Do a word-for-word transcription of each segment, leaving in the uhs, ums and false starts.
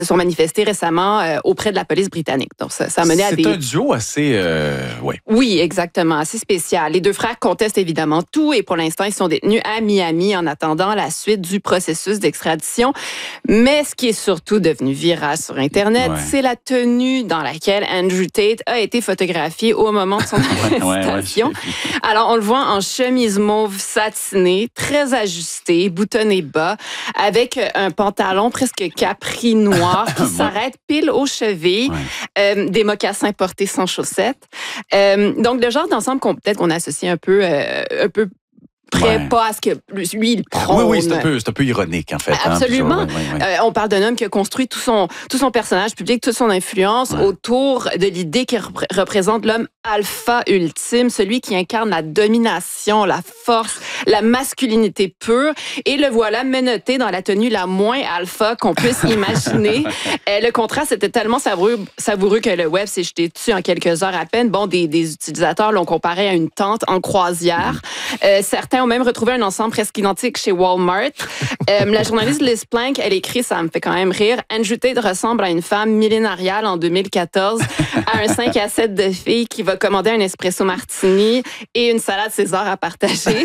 se sont manifestés récemment euh, auprès de la police britannique. Donc, ça, ça a mené à des... C'est un duo assez... Euh, ouais. Oui, exactement, assez spécial. Les deux frères contestent évidemment tout et pour l'instant, ils sont détenus à Miami en attendant la suite du processus d'extradition. Mais ce qui est surtout devenu viral sur Internet, ouais. c'est la tenue dans laquelle Andrew Tate a été photographié au moment de son arrestation. Ouais, ouais, Alors, on le voit en chemise mauve satinée, très ajustée, boutonnée bas, avec un pantalon presque capri noir qui s'arrête pile aux chevilles, ouais. euh, des mocassins portés sans chaussettes. Euh, donc, le genre d'ensemble qu'on peut-être qu'on associe un peu, euh, un peu prêt, ouais. pas à ce que lui, il prône. Oui, oui, c'est un peu, c'est un peu ironique, en fait. Absolument. Hein, ouais, ouais. Euh, on parle d'un homme qui a construit tout son, tout son personnage public, toute son influence ouais. autour de l'idée qu'il rep- représente l'homme alpha ultime, celui qui incarne la domination, la force, la masculinité pure. Et le voilà menotté dans la tenue la moins alpha qu'on puisse imaginer. euh, le contraste était tellement savoureux, savoureux que le web s'est jeté dessus en quelques heures à peine. Bon, des, des utilisateurs l'ont comparé à une tente en croisière. Mm. Euh, certains ont même retrouvé un ensemble presque identique chez Walmart. Euh, la journaliste Liz Plank, elle écrit, ça me fait quand même rire, Andrew Tate ressemble à une femme millénariale en deux mille quatorze, à un cinq à sept de filles qui va commander un espresso martini et une salade César à partager.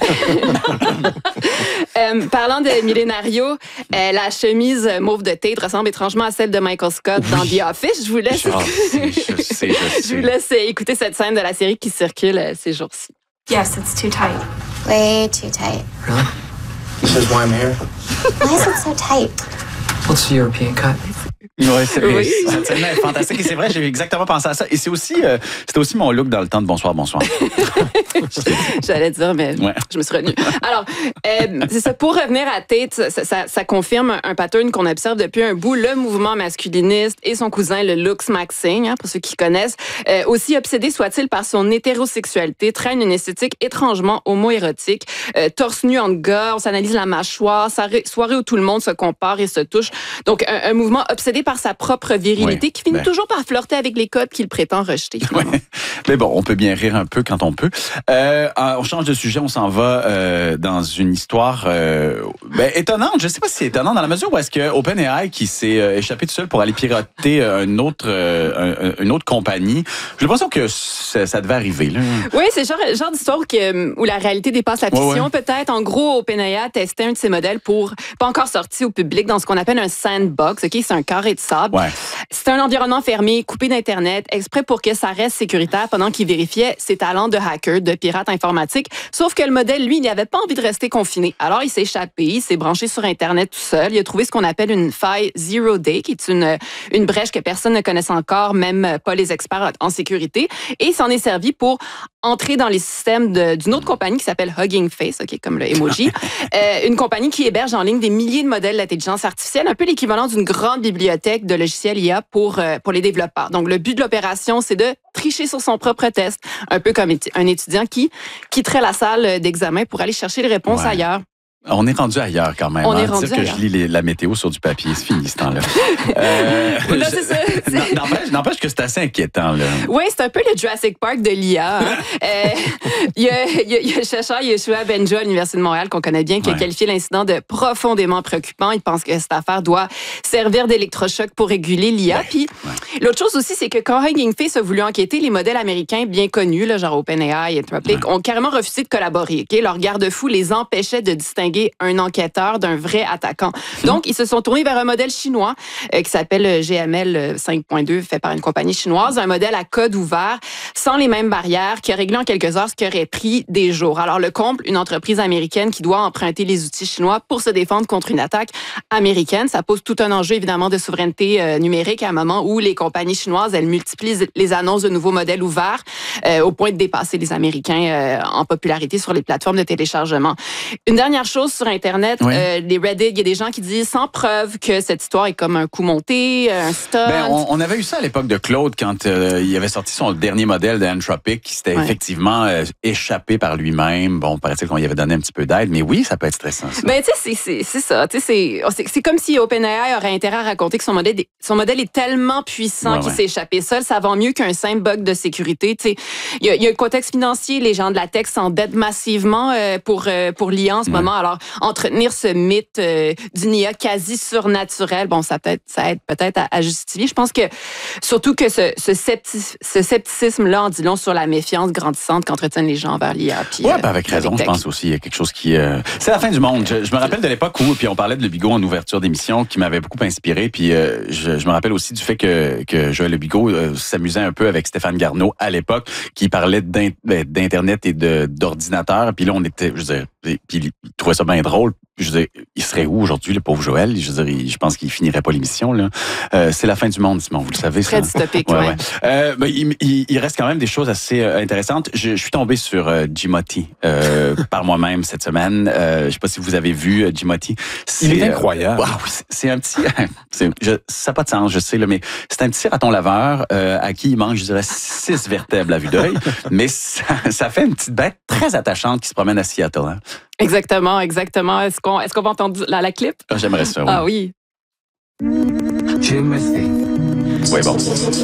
euh, parlant de millénario, euh, la chemise mauve de Tate ressemble étrangement à celle de Michael Scott oui. dans The Office. Je vous laisse, je sais, je sais, je sais. Je vous laisse écouter cette scène de la série qui circule euh, ces jours-ci. Yes, it's too tight. Way too tight. Really? This is why I'm here. Why is it so tight? What's the European cut? Ouais, c'est, oui, cette scène est fantastique et c'est vrai, j'ai exactement pensé à ça. Et c'est aussi, euh, c'était aussi mon look dans le temps de Bonsoir, bonsoir. J'allais dire, mais ouais. je me suis retenue. Alors, euh, c'est ça. Pour revenir à Tate, ça, ça, ça confirme un pattern qu'on observe depuis un bout. Le mouvement masculiniste et son cousin, le looks maxing, hein, pour ceux qui connaissent, euh, aussi obsédé soit-il par son hétérosexualité, traîne une esthétique étrangement homo-érotique. Euh, torse nu en gars, on s'analyse la mâchoire, soirée où tout le monde se compare et se touche. Donc, un, un mouvement obsédé par sa propre virilité ouais, qui finit ben... toujours par flirter avec les codes qu'il prétend rejeter. Ouais. Mais bon, on peut bien rire un peu quand on peut. Euh, on change de sujet, on s'en va euh, dans une histoire euh, ben, étonnante. Je ne sais pas si c'est étonnant dans la mesure où est-ce que OpenAI qui s'est euh, échappé tout seul pour aller pirater euh, une autre euh, un, une autre compagnie. J'ai l'impression que ça, ça devait arriver. Là. Oui, c'est le genre, genre d'histoire où, que, où la réalité dépasse la fiction. Ouais, ouais. Peut-être, en gros, OpenAI testait un de ses modèles pour pas encore sorti au public dans ce qu'on appelle un sandbox. Ok, c'est un carré de sable. Ouais. C'est un environnement fermé, coupé d'Internet, exprès pour que ça reste sécuritaire pendant qu'il vérifiait ses talents de hacker, de pirate informatique. Sauf que le modèle, lui, il n'avait pas envie de rester confiné. Alors, il s'est échappé, il s'est branché sur Internet tout seul. Il a trouvé ce qu'on appelle une faille Zero Day, qui est une, une brèche que personne ne connaisse encore, même pas les experts en sécurité. Et il s'en est servi pour entrer dans les systèmes de, d'une autre compagnie qui s'appelle Hugging Face, okay, comme le emoji. euh, une compagnie qui héberge en ligne des milliers de modèles d'intelligence artificielle, un peu l'équivalent d'une grande bibliothèque de logiciels I A pour, euh, pour les développeurs. Donc, le but de l'opération, c'est de tricher sur son propre test, un peu comme un étudiant qui quitterait la salle d'examen pour aller chercher les réponses ouais. ailleurs. On est rendu ailleurs quand même. On hein, est rendu dire ailleurs. que je lis les, la météo sur du papier, c'est fini ce temps-là. euh, non, c'est ça. C'est... N'empêche, n'empêche que c'est assez inquiétant. Là. Oui, c'est un peu le Jurassic Park de l'I A. Hein. euh, il y a, il y a, il y a chercheur Yeshua Benjo à l'Université de Montréal qu'on connaît bien qui ouais. a qualifié l'incident de profondément préoccupant. Il pense que cette affaire doit servir d'électrochoc pour réguler l'I A. Ouais. Puis ouais. l'autre chose aussi, c'est que quand Hugging Face a voulu enquêter, les modèles américains bien connus, là, genre OpenAI et Anthropic, ouais. ont carrément refusé de collaborer. Okay? Leur garde-fou les empêchait de distinguer un enquêteur d'un vrai attaquant. Donc, ils se sont tournés vers un modèle chinois euh, qui s'appelle G M L cinq point deux, fait par une compagnie chinoise, un modèle à code ouvert, sans les mêmes barrières, qui a réglé en quelques heures ce qui aurait pris des jours. Alors, le Comble, une entreprise américaine qui doit emprunter les outils chinois pour se défendre contre une attaque américaine. Ça pose tout un enjeu, évidemment, de souveraineté euh, numérique à un moment où les compagnies chinoises, elles multiplient les annonces de nouveaux modèles ouverts euh, au point de dépasser les Américains euh, en popularité sur les plateformes de téléchargement. Une dernière chose sur Internet, oui. euh, les Reddit, il y a des gens qui disent sans preuve que cette histoire est comme un coup monté, un stunt. Ben, on, on avait eu ça à l'époque de Claude quand euh, il avait sorti son dernier modèle d'Anthropic qui s'était ouais. effectivement euh, échappé par lui-même. Bon, paraît-il qu'on y avait donné un petit peu d'aide, mais oui, ça peut être stressant. Ça. Ben, tu sais, c'est, c'est, c'est ça. Tu sais, c'est, c'est, c'est comme si OpenAI aurait intérêt à raconter que son modèle, son modèle est tellement puissant ouais, qu'il ouais. s'est échappé seul. Ça va mieux qu'un simple bug de sécurité. Tu sais, il y, y a un contexte financier. Les gens de la tech s'endettent massivement euh, pour, euh, pour l'I A en ce mmh. moment. Alors, Alors, entretenir ce mythe euh, d'une I A quasi surnaturelle, bon, ça, peut-être, ça aide peut-être à, à justifier. Je pense que, surtout que ce, ce, scepti- ce scepticisme-là en dit long sur la méfiance grandissante qu'entretiennent les gens envers l'I A. Oui, ben avec raison, je pense aussi. Il y a quelque chose qui... Euh... C'est la fin du monde. Je, je me rappelle de l'époque où, puis on parlait de Le Bigot en ouverture d'émission, qui m'avait beaucoup inspiré. Puis euh, je, je me rappelle aussi du fait que, que Joël Le Bigot euh, s'amusait un peu avec Stéphane Garneau à l'époque, qui parlait d'in- d'Internet et de, d'ordinateur. Puis là, on était... Je veux dire, puis il trouvait ça bien drôle. Je veux dire, il serait où aujourd'hui, le pauvre Joël? Je veux dire, il, je pense qu'il finirait pas l'émission, là. Euh, c'est la fin du monde, Simon, vous le savez. Très ça. dystopique, ouais. ouais. ouais. Euh, ben, il, il, il reste quand même des choses assez euh, intéressantes. Je, je suis tombé sur euh, Jimoty euh, par moi-même cette semaine. Euh, je sais pas si vous avez vu euh, Jimoty. Il est incroyable. Euh, wow, c'est, c'est un petit... c'est, je, ça n'a pas de sens, je sais, là, mais c'est un petit raton laveur euh, à qui il manque, je dirais, six vertèbres à vue d'œil. Mais ça, ça fait une petite bête très attachante qui se promène à Seattle. Hein. Exactement, exactement. Est-ce qu'on, est-ce qu'on va entendre la, la clip? Ah, j'aimerais ça, oui. Ah oui. Jimothy. Oui, bon.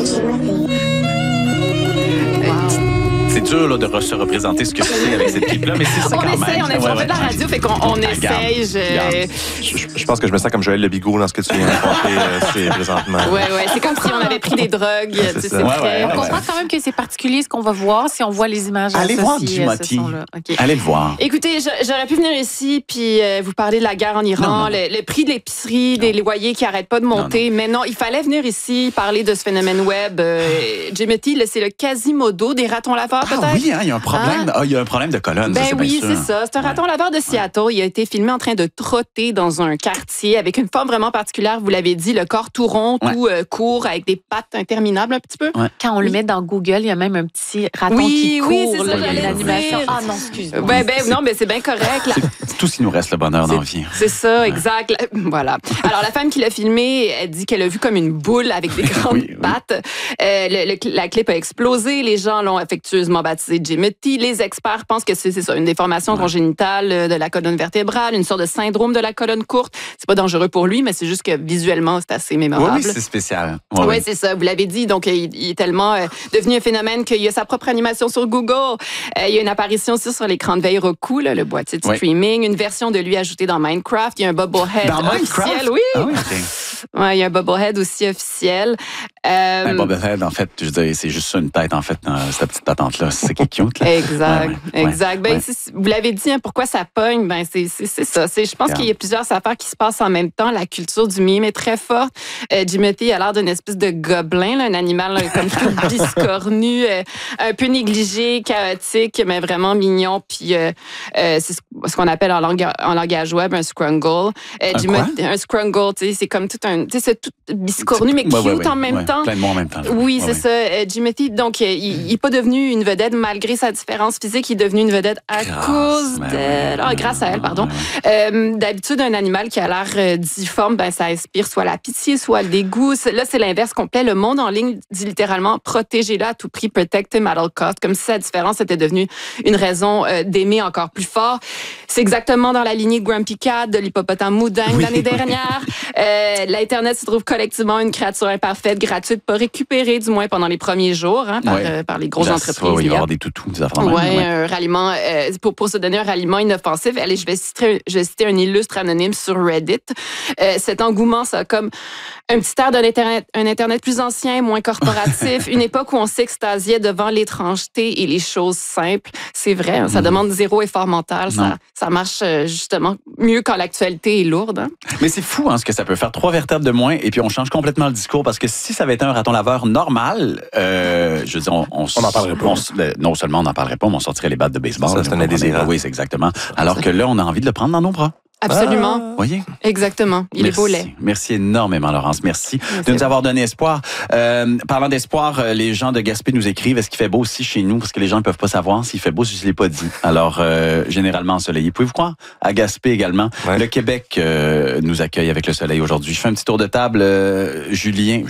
C'est dur là, de re- se représenter ce que c'est avec cette clip-là, mais c'est ça On quand essaie, même. on essaie, on fait de la radio, fait qu'on on Regarde, essaye. Je... regarde. Je, je- je pense que je me sens comme Joël Le Bigot dans ce que tu viens de raconter euh, c'est présentement. Ouais, ouais, c'est comme si on avait pris des drogues. c'est tu sais, ça. c'est Ouais, très... ouais, On ouais. comprend quand même que c'est particulier ce qu'on va voir si on voit les images Allez voir associées à ce Jimoty. son-là. OK. Allez le voir. Écoutez, je- j'aurais pu venir ici puis euh, vous parler de la guerre en Iran, Non, non. Le, le prix de l'épicerie, des loyers qui arrêtent pas de monter. Mais non, il fallait venir ici parler de ce phénomène web. Euh, Jimoty, là, c'est le Quasimodo des ratons laveurs, Ah peut-être? oui, hein, il y a un problème. Ah, il y a un problème de colonne. ça, Ben c'est oui, bien c'est sûr. ça. C'est un raton laveur de Seattle. Il a été filmé en train de trotter dans un quartier avec une forme vraiment particulière. Vous l'avez dit, le corps tout rond, Ouais. tout euh, court, avec des pattes interminables un petit peu. Ouais. Quand on le met dans Google, il y a même un petit raton Oui, qui court. oui, c'est ça, là, j'allais l'animation. dire. Ah non, excuse-moi. Ben, ben, non, mais c'est bien correct. La- C'est tout ce qui nous reste le bonheur dans la vie. C'est ça, exact. La- Voilà. Alors, la femme qui l'a filmé, elle dit qu'elle a vu comme une boule avec des grandes Oui, oui. pattes. Euh, le- le- la clip a explosé. Les gens l'ont affectueusement baptisé Jimoty. Les experts pensent que c'est, c'est ça, une déformation congénitale euh, de la colonne vertébrale, une sorte de syndrome de la colonne courte. C'est pas dangereux pour lui, mais c'est juste que visuellement, c'est assez Oui, mémorable. oui, c'est spécial. Oui, Ouais, ouais. c'est ça. Vous l'avez dit. Donc, il, il est tellement euh, devenu un phénomène qu'il y a sa propre animation sur Google. Euh, il y a une apparition aussi sur l'écran de veille Roku, là, le boîtier de Oui. streaming. Une version de lui ajoutée dans Minecraft. Il y a un Bubblehead Dans Minecraft? officiel. Oui. Ah oui, ok. Ouais, il y a un Bubblehead aussi officiel. Euh, Un Bobblehead, en fait, je veux dire, c'est juste ça, une tête, en fait, dans cette petite patente-là. C'est qui est cute, là. Exact, Ouais, ouais, exact. Ben, ouais. c'est- vous l'avez dit, hein, pourquoi ça pogne? Ben, c'est, c'est, c'est ça. C'est, je pense Regarde. qu'il y a plusieurs affaires qui se passent en même temps. La culture du mime est très forte. Euh, Jimoty a l'air d'une espèce de gobelin, là, un animal là, comme tout biscornu, euh, un peu négligé, chaotique, mais vraiment mignon. Puis euh, euh, c'est ce ce qu'on appelle en, langue, en langage web un scrungle. Euh, Un Jimoty- un scrungle, tu sais, c'est comme tout un, tu sais, c'est tout biscornu, mais cute Ouais, ouais, ouais, en même ouais. temps. Plein de mots en même temps. Oui, Ouais, c'est ouais. ça. Euh, Jimoty, donc, euh, il n'est pas devenu une vedette malgré sa différence physique. Il est devenu une vedette à Grâce, cause ben d'elle. oui. Ah, grâce à elle, pardon. Ouais, ouais. Euh, d'habitude, un animal qui a l'air euh, difforme, ben, ça inspire soit la pitié, soit le dégoût. C'est- Là, c'est l'inverse complet. Le monde en ligne dit littéralement « protégez-le à tout prix, protect him at all cost », comme si sa différence était devenue une raison euh, d'aimer encore plus fort. C'est exactement dans la lignée de Grumpy Cat, de l'hippopotame Moudingue Oui. l'année dernière. Euh, L'Internet se trouve collectivement une créature imparfaite, gratuite, pas récupérée, du moins pendant les premiers jours, hein, par, Ouais. euh, par les grosses Là, entreprises. ouais, il va y I A. avoir des toutous, des affaires de Oui, même, ouais. un ralliement, euh, pour, pour se donner un ralliement inoffensif. Allez, je vais citer, je vais citer un illustre anonyme sur Reddit. Euh, cet engouement, ça a comme un petit air d'un Internet, un Internet plus ancien, moins corporatif, une époque où on s'extasiait devant l'étrangeté et les choses simples. C'est vrai, hein, ça demande zéro effort mental. Non. Ça, ça marche euh, justement mieux quand l'actualité est lourde. Hein. Mais c'est fou hein, ce que ça peut faire. Trois vertèbres de moins et puis on change complètement le discours parce que si ça avait été un raton laveur normal, euh, je veux dire, on, on, On n'en parlerait pas. on s- ben, non seulement on n'en parlerait pas, mais on sortirait les battes de baseball. Ça, c'est un indésirable. Oui, c'est exactement. Alors que là, on a envie de le prendre dans nos bras. Absolument. Voyez? Exactement. Il Merci. est beau lait. Merci énormément, Laurence. Merci, Merci. de nous avoir donné espoir. Euh, parlant d'espoir, euh, les gens de Gaspé nous écrivent est-ce qu'il fait beau aussi chez nous? Parce que les gens ne peuvent pas savoir s'il fait beau si je ne l'ai pas dit. Alors, euh, généralement ensoleillé. Pouvez-vous croire? À Gaspé également. Ouais. Le Québec euh, nous accueille avec le soleil aujourd'hui. Je fais un petit tour de table. Euh, Julien, Julien,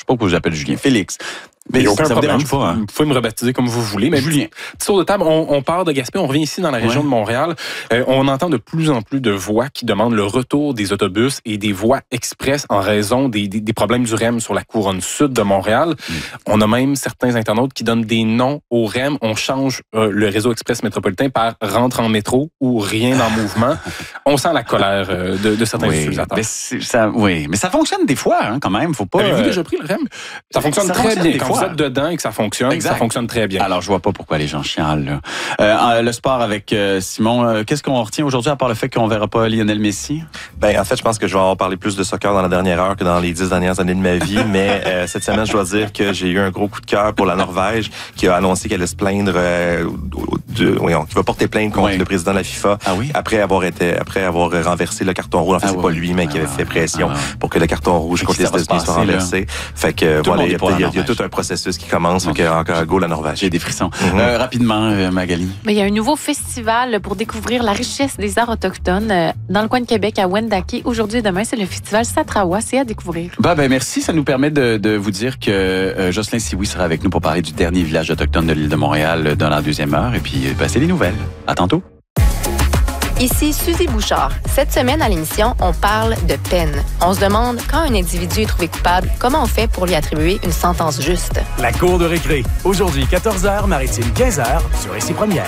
sais pas pourquoi j'appelle Julien. Félix. Mais il n'y a aucun ça problème. vous dérange pas, hein? Vous pouvez me rebaptiser comme vous voulez. Mais Julien. Petit tour de table, on, on part de Gaspé, on revient ici dans la région ouais. de Montréal. Euh, on entend de plus en plus de voix qui demandent le retour des autobus et des voies express en raison des, des, des problèmes du R E M sur la couronne sud de Montréal. Mm. On a même certains internautes qui donnent des noms au R E M. On change euh, le réseau express métropolitain par rentre en métro ou rien en mouvement. On sent la colère euh, de, de certains oui, utilisateurs. Mais ça, oui, mais ça fonctionne des fois, hein, quand même. Faut pas. Avez-vous euh... déjà pris le R E M? Ça fonctionne ça très fonctionne bien. Quand fois. Vous êtes dedans et que ça fonctionne, exact. Ça fonctionne très bien. Alors, je vois pas pourquoi les gens chialent. Là. Euh, le sport avec euh, Simon, euh, qu'est-ce qu'on retient aujourd'hui à part le fait qu'on verra pas Lionel Messi? Ben, en fait, je pense que je vais avoir parlé plus de soccer dans la dernière heure que dans les dix dernières années de ma vie, mais euh, cette semaine, je dois dire que j'ai eu un gros coup de cœur pour la Norvège qui a annoncé qu'elle allait se plaindre, euh, de, voyons, qui va porter plainte contre oui. le président de la FIFA ah oui? après avoir été, après avoir renversé le carton rouge. En fait, ah c'est oui. pas lui, mais ah qui avait fait pression ah ouais. pour que le carton rouge contre les États-Unis soit renversé. Là. Fait que voilà, il y, y, y a tout un processus qui commence. Fait que encore un go la Norvège. J'ai des frissons. Mm-hmm. Euh, rapidement, euh, Magali. Mais il y a un nouveau festival pour découvrir la richesse des arts autochtones euh, dans le coin de Québec, à Wendake. Aujourd'hui et demain, c'est le festival Satrawa. C'est à découvrir. Bah, ben, merci. Ça nous permet de, de vous dire que euh, Jocelyn Sioui sera avec nous pour parler du dernier village autochtone de l'île de Montréal dans la deuxième heure. Et puis, euh, passer les nouvelles. À tantôt. Ici Suzy Bouchard. Cette semaine à l'émission, on parle de peine. On se demande, quand un individu est trouvé coupable, comment on fait pour lui attribuer une sentence juste? La cour de récré. Aujourd'hui, quatorze heures, Maritime, quinze heures, sur Ici Première.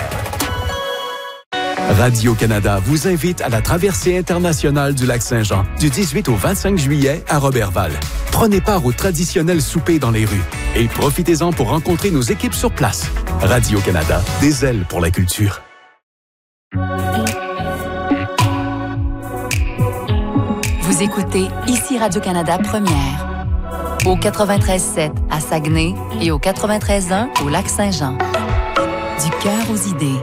Radio-Canada vous invite à la traversée internationale du lac Saint-Jean du dix-huit au vingt-cinq juillet à Roberval. Prenez part au traditionnel souper dans les rues et profitez-en pour rencontrer nos équipes sur place. Radio-Canada, des ailes pour la culture. Vous écoutez ici Radio-Canada Première. Au quatre-vingt-treize sept à Saguenay et au quatre-vingt-treize un au Lac-Saint-Jean. Du cœur aux idées.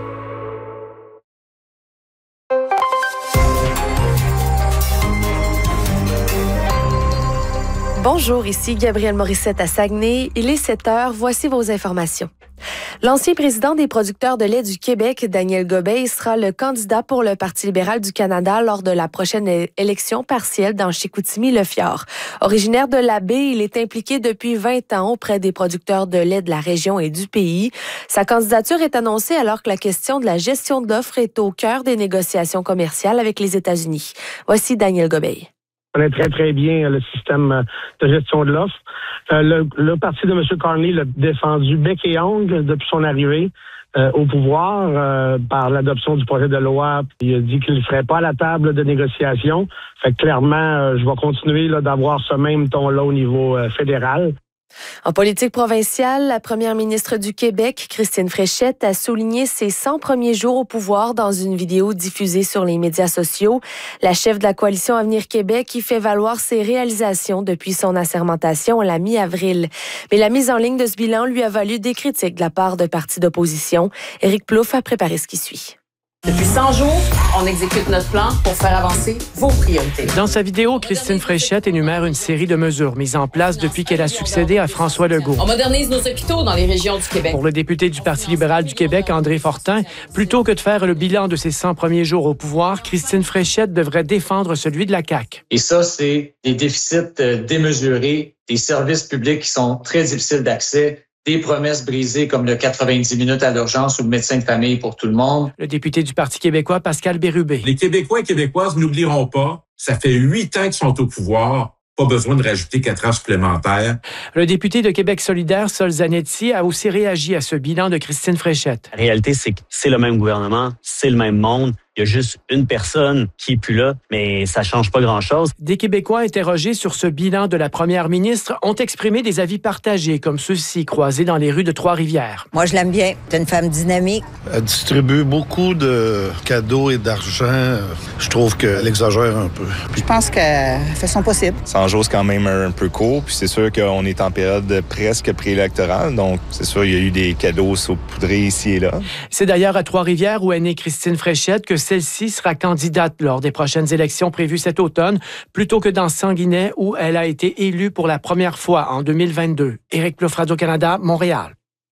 Bonjour, ici Gabrielle Morissette à Saguenay. Il est sept heures, voici vos informations. L'ancien président des producteurs de lait du Québec, Daniel Gobeil, sera le candidat pour le Parti libéral du Canada lors de la prochaine élection partielle dans Chicoutimi-Le-Fjord. Originaire de la baie, il est impliqué depuis vingt ans auprès des producteurs de lait de la région et du pays. Sa candidature est annoncée alors que la question de la gestion de l'offre est au cœur des négociations commerciales avec les États-Unis. Voici Daniel Gobeil. On connaît très, très bien le système de gestion de l'offre. Euh, le, le parti de M. Carney l'a défendu bec et ongle depuis son arrivée euh, au pouvoir euh, par l'adoption du projet de loi. Il a dit qu'il ne serait pas à la table de négociation. Fait que clairement, euh, je vais continuer là, d'avoir ce même ton-là au niveau euh, fédéral. En politique provinciale, la première ministre du Québec, Christine Fréchette, a souligné ses cent premiers jours au pouvoir dans une vidéo diffusée sur les médias sociaux. La chef de la coalition Avenir Québec y fait valoir ses réalisations depuis son assermentation à la mi-avril. Mais la mise en ligne de ce bilan lui a valu des critiques de la part de partis d'opposition. Éric Plouffe a préparé ce qui suit. Depuis cent jours, on exécute notre plan pour faire avancer vos priorités. Dans sa vidéo, Christine Fréchette énumère une série de mesures mises en place depuis qu'elle a succédé à François Legault. On modernise nos hôpitaux dans les régions du Québec. Pour le député du Parti libéral du Québec, André Fortin, plutôt que de faire le bilan de ses cent premiers jours au pouvoir, Christine Fréchette devrait défendre celui de la C A Q. Et ça, c'est des déficits démesurés, des services publics qui sont très difficiles d'accès, des promesses brisées comme le quatre-vingt-dix minutes à l'urgence ou le médecin de famille pour tout le monde. Le député du Parti québécois, Pascal Bérubé. Les Québécois et Québécoises n'oublieront pas, ça fait huit ans qu'ils sont au pouvoir. Pas besoin de rajouter quatre ans supplémentaires. Le député de Québec solidaire, Sol Zanetti, a aussi réagi à ce bilan de Christine Fréchette. La réalité, c'est que c'est le même gouvernement, c'est le même monde. Il y a juste une personne qui est plus là, mais ça change pas grand-chose. Des Québécois interrogés sur ce bilan de la première ministre ont exprimé des avis partagés, comme ceux-ci croisés dans les rues de Trois-Rivières. Moi, je l'aime bien. C'est une femme dynamique. Elle distribue beaucoup de cadeaux et d'argent. Je trouve qu'elle exagère un peu. Je pense qu'elle fait son possible. cent jours, c'est quand même un peu court. Puis c'est sûr qu'on est en période presque préélectorale. Donc, c'est sûr, il y a eu des cadeaux saupoudrés ici et là. C'est d'ailleurs à Trois-Rivières où est née Christine Fréchette que celle-ci sera candidate lors des prochaines élections prévues cet automne, plutôt que dans Sanguinet, où elle a été élue pour la première fois en deux mille vingt-deux. Éric Plouffe, Radio-Canada, Montréal.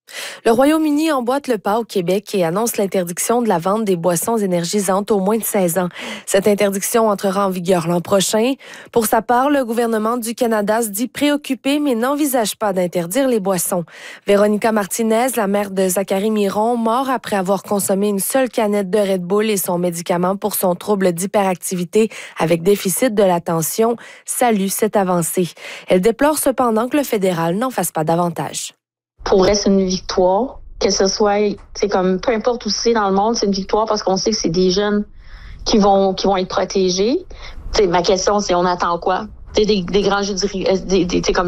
Le Royaume-Uni emboîte le pas au Québec et annonce l'interdiction de la vente des boissons énergisantes aux moins de seize ans. Cette interdiction entrera en vigueur l'an prochain. Pour sa part, le gouvernement du Canada se dit préoccupé, mais n'envisage pas d'interdire les boissons. Véronica Martinez, la mère de Zachary Miron, mort après avoir consommé une seule canette de Red Bull et son médicament pour son trouble d'hyperactivité avec déficit de l'attention, salue cette avancée. Elle déplore cependant que le fédéral n'en fasse pas davantage. Pour vrai, c'est une victoire. Que ce soit, c'est comme peu importe où c'est dans le monde, c'est une victoire parce qu'on sait que c'est des jeunes qui vont qui vont être protégés. T'sais, ma question, c'est on attend quoi? T'sais, des, des grands jeux, des, des, des, comme